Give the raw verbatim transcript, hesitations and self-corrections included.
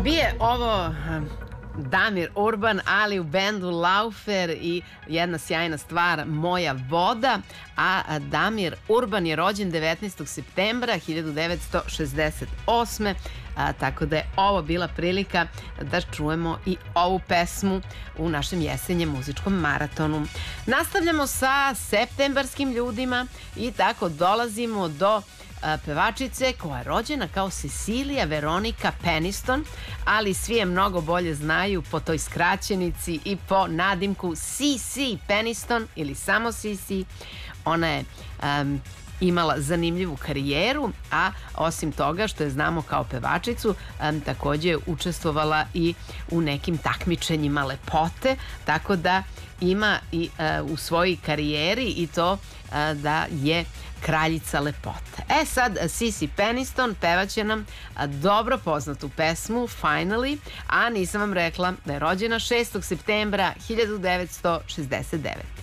Bije ovo Damir Urban, ali u bendu Laufer i jedna sjajna stvar Moja voda, a Damir Urban je rođen devetnaestog septembra hiljadu devetsto šezdeset osme. A, tako da je ovo bila prilika da čujemo i ovu pesmu u našem jesenjem muzičkom maratonu. Nastavljamo sa septembarskim ljudima i tako dolazimo do a, pevačice koja je rođena kao Cecilia Veronica Peniston, ali svi je mnogo bolje znaju po toj skraćenici i po nadimku C C Peniston ili samo C C. Ona je um, imala zanimljivu karijeru, a osim toga što je znamo kao pevačicu, um, takođe je učestvovala i u nekim takmičenjima lepote, tako da ima i uh, u svojoj karijeri i to uh, da je kraljica lepote. E sad, C C Peniston pevaće nam dobro poznatu pesmu Finally, a nisam vam rekla da je rođena šestog septembra hiljadu devetsto šezdeset devete.